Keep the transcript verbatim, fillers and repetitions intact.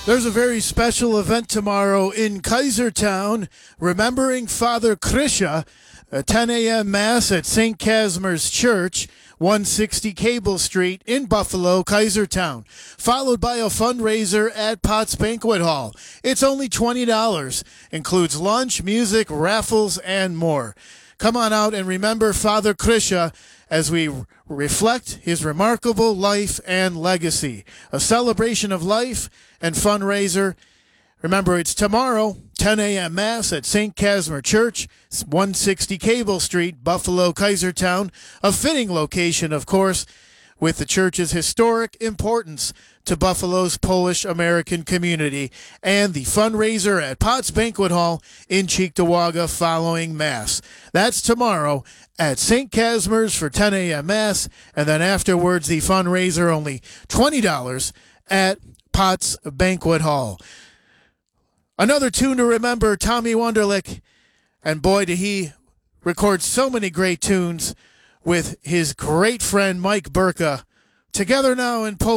There's a very special event tomorrow in Kaisertown, remembering Father Krisha, a ten a.m. Mass at Saint Casimir's Church, one sixty Cable Street in Buffalo, Kaisertown, followed by a fundraiser at Potts Banquet Hall. It's only twenty dollars, includes lunch, music, raffles, and more. Come on out and remember Father Krisha as we reflect his remarkable life and legacy. A celebration of life and fundraiser. Remember, it's tomorrow, ten a.m. Mass at Saint Casimir Church, one sixty Cable Street, Buffalo, Kaisertown. A fitting location, of course, with the church's historic importance to Buffalo's Polish-American community, and the fundraiser at Potts Banquet Hall in Cheektowaga following Mass. That's tomorrow at Saint Casimir's for ten a.m. Mass, and then afterwards the fundraiser, only twenty dollars at Potts Banquet Hall. Another tune to remember, Tommy Wunderlich, and boy did he record so many great tunes with his great friend Mike Burka. Together now in Post